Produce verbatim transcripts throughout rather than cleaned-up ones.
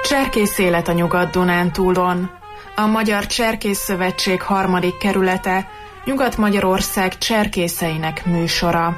Cserkész élet a Nyugat-Dunántúlon. A Magyar Cserkész Szövetség harmadik kerülete, Nyugat-Magyarország cserkészeinek műsora.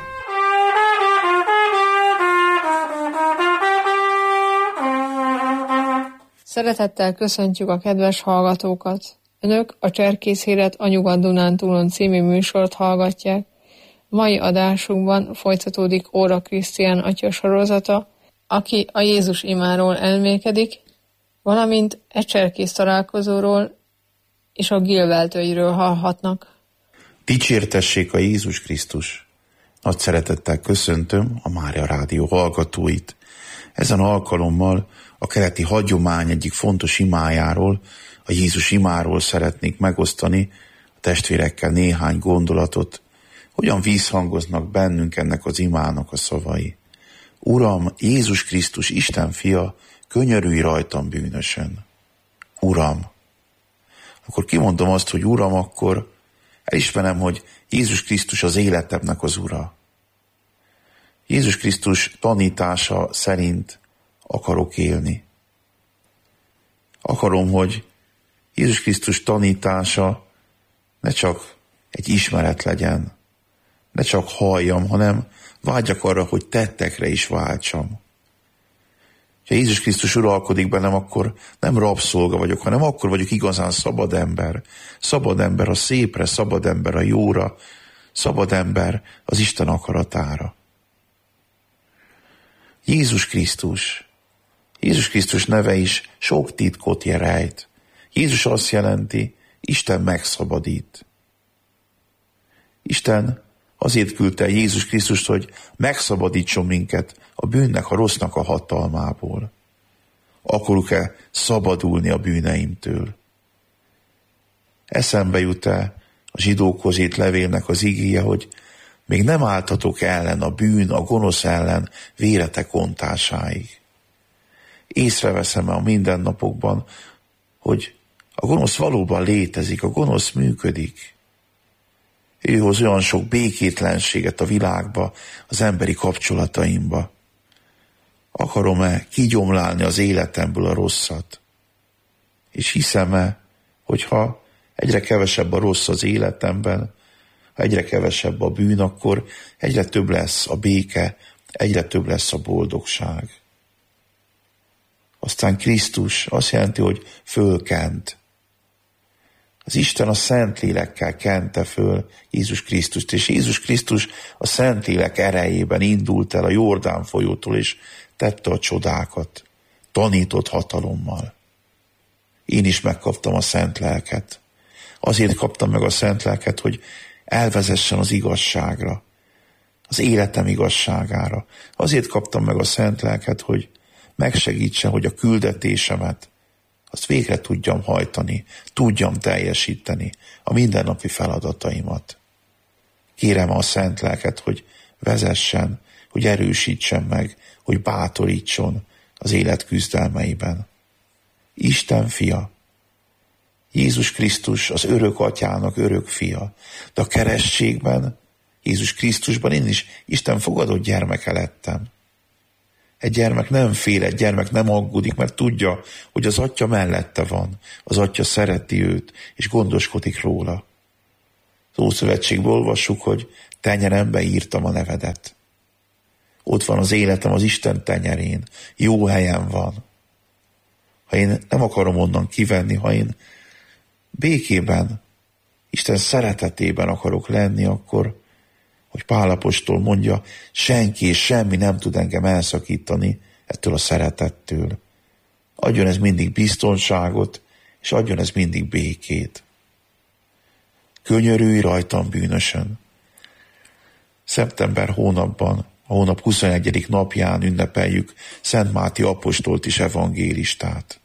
Szeretettel köszöntjük a kedves hallgatókat! Önök a Cserkész élet a Nyugat-Dunántúlon című műsort hallgatják. Mai adásunkban folytatódik Óra Krisztián atya sorozata, aki a Jézus imáról elmélkedik, valamint egy cserkész találkozóról és a gilveltőiről hallhatnak. Dicsértessék a Jézus Krisztus! Nagy szeretettel köszöntöm a Mária Rádió hallgatóit. Ezen alkalommal a keleti hagyomány egyik fontos imájáról, a Jézus imáról szeretnék megosztani a testvérekkel néhány gondolatot, hogyan vízhangoznak bennünk ennek az imának a szavai. Uram, Jézus Krisztus, Isten fia, könyörülj rajtam bűnösen. Uram. Akkor kimondom azt, hogy Uram, akkor elismerem, hogy Jézus Krisztus az életemnek az Ura. Jézus Krisztus tanítása szerint akarok élni. Akarom, hogy Jézus Krisztus tanítása ne csak egy ismeret legyen, ne csak halljam, hanem vágyjak arra, hogy tettekre is váltsam. Ha Jézus Krisztus uralkodik bennem, akkor nem rabszolga vagyok, hanem akkor vagyok igazán szabad ember. Szabad ember a szépre, szabad ember a jóra, szabad ember az Isten akaratára. Jézus Krisztus. Jézus Krisztus neve is sok titkot rejt. Jézus azt jelenti, Isten megszabadít. Isten azért küldte Jézus Krisztust, hogy megszabadítson minket a bűnnek, a rossznak a hatalmából. Akarok-e szabadulni a bűneimtől? Eszembe jut-e a zsidókhoz írt levélnek az igéje, hogy még nem álltatok ellen a bűn, a gonosz ellen véretek ontásáig. Észreveszem a mindennapokban, hogy a gonosz valóban létezik, a gonosz működik. Ő hoz olyan sok békétlenséget a világba, az emberi kapcsolataimba. Akarom-e kigyomlálni az életemből a rosszat? És hiszem-e, hogyha egyre kevesebb a rossz az életemben, ha egyre kevesebb a bűn, akkor egyre több lesz a béke, egyre több lesz a boldogság. Aztán Krisztus azt jelenti, hogy fölkent. Az Isten a Szentlélekkel kente föl Jézus Krisztust, és Jézus Krisztus a Szentlélek erejében indult el a Jordán folyótól, és tette a csodákat, tanított hatalommal. Én is megkaptam a Szent Lelket. Azért kaptam meg a Szent Lelket, hogy elvezessen az igazságra, az életem igazságára. Azért kaptam meg a Szent Lelket, hogy megsegítsen, hogy a küldetésemet azt végre tudjam hajtani, tudjam teljesíteni a mindennapi feladataimat. Kérem a Szent Lelket, hogy vezessen, hogy erősítsen meg, hogy bátorítson az élet küzdelmeiben. Isten fia, Jézus Krisztus az örök atyának örök fia, de a keresztségben, Jézus Krisztusban én is Isten fogadott gyermeke lettem. Egy gyermek nem fél, egy gyermek nem aggódik, mert tudja, hogy az atya mellette van, az atya szereti őt, és gondoskodik róla. Az Ószövetségben olvassuk, hogy tenyerembe írtam a nevedet. Ott van az életem az Isten tenyerén, jó helyen van. Ha én nem akarom onnan kivenni, ha én békében, Isten szeretetében akarok lenni, akkor, hogy Pál apostol mondja, senki és semmi nem tud engem elszakítani ettől a szeretettől. Adjon ez mindig biztonságot, és adjon ez mindig békét. Könyörülj rajtam bűnösen. Szeptember hónapban, a hónap huszonegyedik napján ünnepeljük Szent Máté apostolt és evangélistát.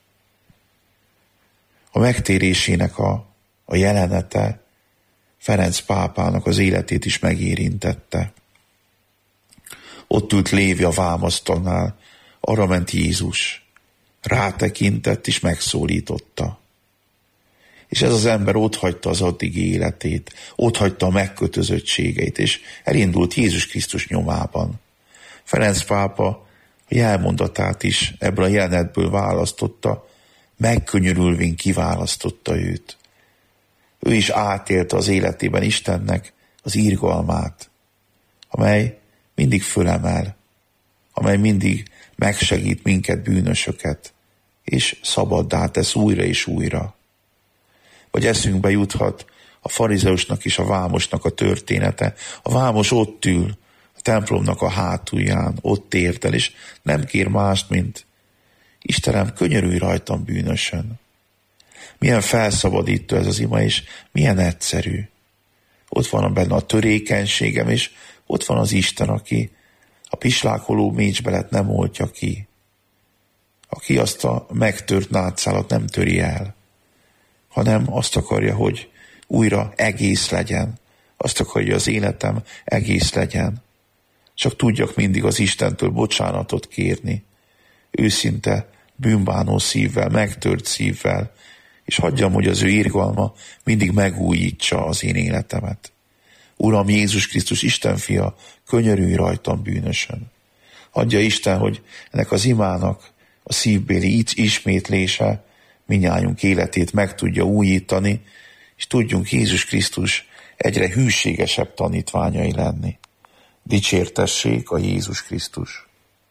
A megtérésének a, a jelenete Ferenc pápának az életét is megérintette. Ott ült Lévi a vámasztalnál, arra ment Jézus, rátekintett és megszólította. És ez az ember otthagyta az addigi életét, otthagyta a megkötözöttségeit, és elindult Jézus Krisztus nyomában. Ferenc pápa a a jelmondatát is ebből a jelenetből választotta, megkönyörülvén kiválasztotta őt. Ő is átélte az életében Istennek az irgalmát, amely mindig fölemel, amely mindig megsegít minket, bűnösöket, és szabaddá tesz újra és újra. Vagy eszünkbe juthat a farizeusnak és a vámosnak a története. A vámos ott ül, a templomnak a hátulján, ott értel, és nem kér mást, mint Istenem, könyörülj rajtam bűnösön. Milyen felszabadító ez az ima, és milyen egyszerű. Ott van benne a törékenységem, és ott van az Isten, aki a pislákoló mécsbelet nem oltja ki, aki azt a megtört nátszálat nem töri el, hanem azt akarja, hogy újra egész legyen, azt akarja, hogy az életem egész legyen. Csak tudjak mindig az Istentől bocsánatot kérni, őszinte, bűnbánó szívvel, megtört szívvel, és hagyjam, hogy az ő irgalma mindig megújítsa az én életemet. Uram Jézus Krisztus, Isten fia, könyörülj rajtam bűnösön. Adja Isten, hogy ennek az imának a szívbéli ismétlése mindnyájunk életét meg tudja újítani, és tudjunk Jézus Krisztus egyre hűségesebb tanítványai lenni. Dicsértessék a Jézus Krisztus!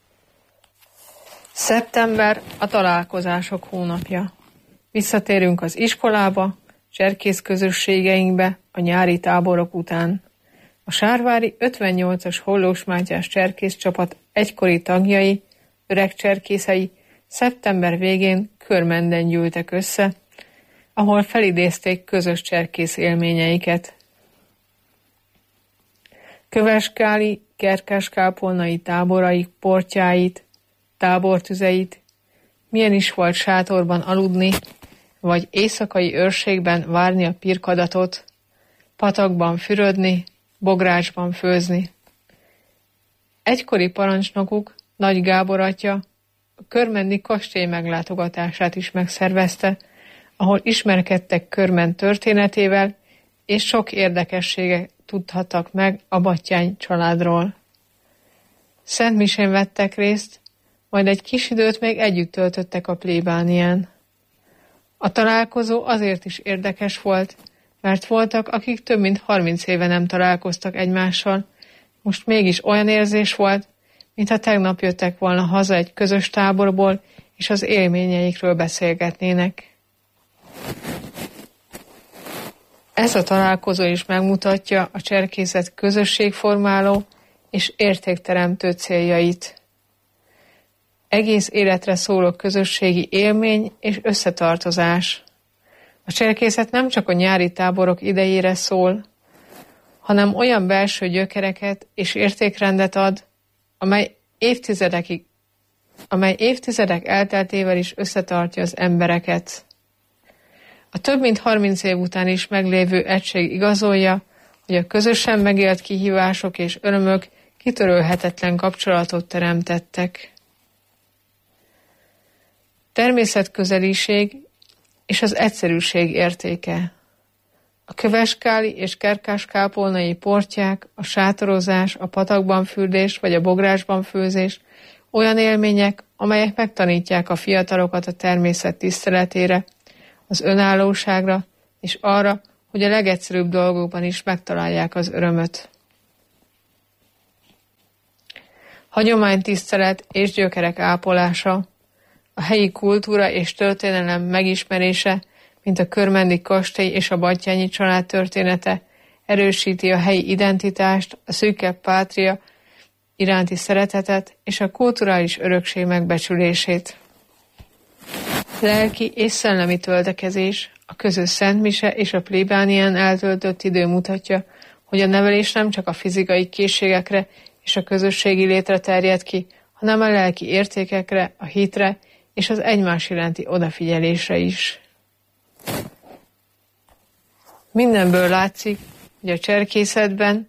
Szeptember a találkozások hónapja. Visszatérünk az iskolába, cserkész közösségeinkbe a nyári táborok után. A sárvári ötvennyolcas Hollós Mátyás cserkész csapat egykori tagjai, öreg cserkészei szeptember végén Körmenden gyűltek össze, ahol felidézték közös cserkész élményeiket. Köveskáli, Kerkáskápolnai táboraik portyáit, tábortüzeit, milyen is volt sátorban aludni, vagy éjszakai őrségben várni a pirkadatot, patakban fürödni, bográcsban főzni. Egykori parancsnokuk, Nagy Gábor atya, a körmendi kastély meglátogatását is megszervezte, ahol ismerkedtek Körmend történetével, és sok érdekességet tudhattak meg a Batthyány családról. Szentmisén vettek részt, majd egy kis időt még együtt töltöttek a plébánián. A találkozó azért is érdekes volt, mert voltak, akik több mint harminc éve nem találkoztak egymással, most mégis olyan érzés volt, mintha tegnap jöttek volna haza egy közös táborból, és az élményeikről beszélgetnének. Ez a találkozó is megmutatja a cserkészet közösségformáló és értékteremtő céljait. Egész életre szóló közösségi élmény és összetartozás. A cserkészet nem csak a nyári táborok idejére szól, hanem olyan belső gyökereket és értékrendet ad, amely évtizedekig, amely évtizedek elteltével is összetartja az embereket. A több mint harminc év után is meglévő egység igazolja, hogy a közösen megélt kihívások és örömök kitörölhetetlen kapcsolatot teremtettek. Természetközeliség és az egyszerűség értéke. A köveskáli és kerkáskápolnai portyák, a sátorozás, a patakban fürdés vagy a bográcsban főzés olyan élmények, amelyek megtanítják a fiatalokat a természet tiszteletére, az önállóságra és arra, hogy a legegyszerűbb dolgokban is megtalálják az örömöt. Hagyománytisztelet és gyökerek ápolása, a helyi kultúra és történelem megismerése, mint a körmendi kastély és a Batthyányi család története, erősíti a helyi identitást, a szűkebb pátria iránti szeretetet és a kulturális örökség megbecsülését. Lelki és szellemi töltekezés, a közös szentmise és a plébánián eltöltött idő mutatja, hogy a nevelés nem csak a fizikai készségekre és a közösségi létre terjed ki, hanem a lelki értékekre, a hitre és az egymás iránti odafigyelésre is. Mindenből látszik, hogy a cserkészetben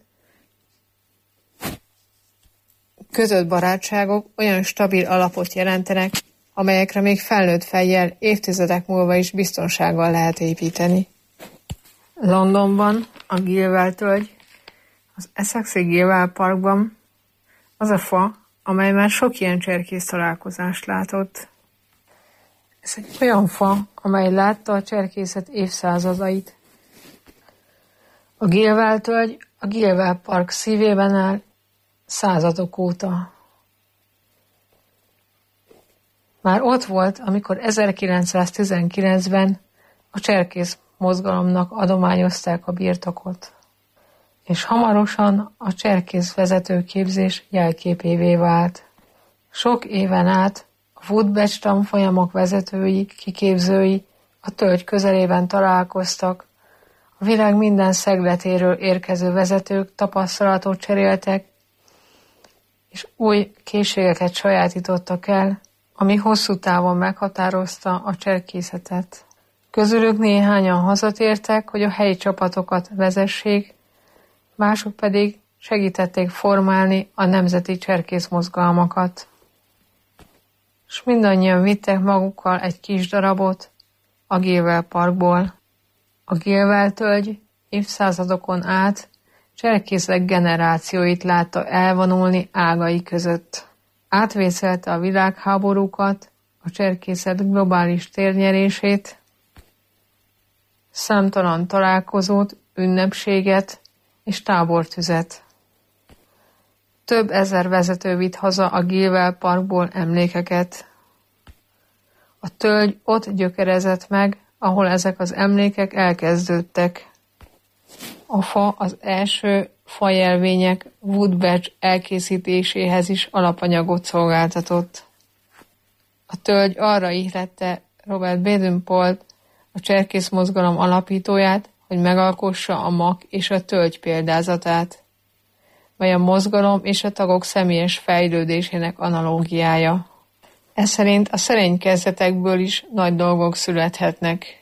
között barátságok olyan stabil alapot jelentenek, amelyekre még felnőtt fejjel évtizedek múlva is biztonsággal lehet építeni. Londonban, a Gilwell tölgy, az Essexi Gilwell Parkban az a fa, amely már sok ilyen cserkész találkozást látott. Ez egy olyan fa, amely látta a cserkészet évszázadait. A Gilwell-tölgy a Gilwell Park szívében áll századok óta. Már ott volt, amikor ezerkilencszáztizenkilencben a cserkész mozgalomnak adományozták a birtokot, és hamarosan a cserkész vezetőképzés jelképévé vált. Sok éven át a Woodbatch tanfolyamok vezetői, kiképzői a tölgy közelében találkoztak, a világ minden szegletéről érkező vezetők tapasztalatot cseréltek, és új készségeket sajátítottak el, ami hosszú távon meghatározta a cserkészetet. Közülük néhányan hazatértek, hogy a helyi csapatokat vezessék, mások pedig segítették formálni a nemzeti cserkészmozgalmakat. És mindannyian vittek magukkal egy kis darabot a Gilwell Parkból. A Gilwell-tölgy évszázadokon át cserkészek generációit látta elvonulni ágai között. Átvészelte a világháborúkat, a cserkészet globális térnyerését, számtalan találkozót, ünnepséget és tábortüzet. Több ezer vezető vitt haza a Gilwell Parkból emlékeket. A tölgy ott gyökerezett meg, ahol ezek az emlékek elkezdődtek. A fa az első fajelvények Woodbatch elkészítéséhez is alapanyagot szolgáltatott. A tölgy arra ihlette Robert Baden-Powellt, a cserkészmozgalom alapítóját, hogy megalkossa a mak és a tölgy példázatát, mely a mozgalom és a tagok személyes fejlődésének analógiája. Ez szerint a szerény kezdetekből is nagy dolgok születhetnek.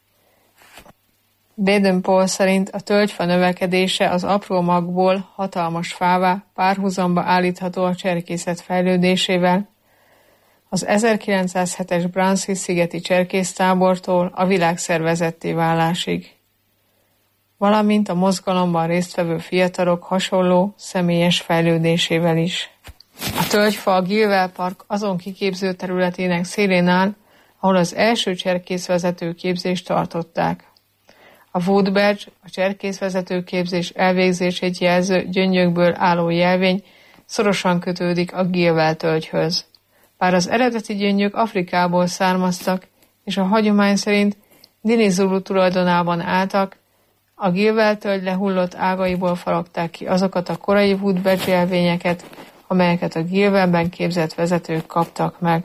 Baden-Powell szerint a tölgyfa növekedése az apró magból hatalmas fává párhuzamba állítható a cserkészet fejlődésével, az ezerkilencszázhetes Brownsea szigeti cserkésztábortól a világszervezetté válásig, valamint a mozgalomban résztvevő fiatalok hasonló személyes fejlődésével is. A tölgyfa a Gilwell Park azon kiképző területének szélén áll, ahol az első cserkészvezető képzést tartották. A Woodbatch, a cserkészvezető képzés elvégzését jelző gyöngyökből álló jelvény szorosan kötődik a Gilwell-tölgyhöz. Bár az eredeti gyöngyök Afrikából származtak, és a hagyomány szerint Dini Zulu tulajdonában álltak, a Gilwell-tölgy lehullott ágaiból faragták ki azokat a korai Woodbatch jelvényeket, amelyeket a Gilwellben képzett vezetők kaptak meg.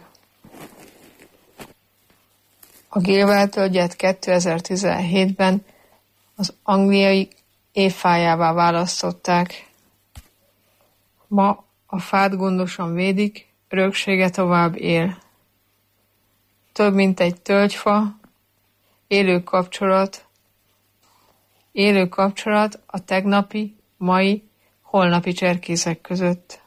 A Gilwell-tölgyet kétezer-tizenhétben az angliai évfájává választották. Ma a fát gondosan védik, öröksége tovább él. Több mint egy tölgyfa, élő kapcsolat, élő kapcsolat a tegnapi, mai, holnapi cserkészek között.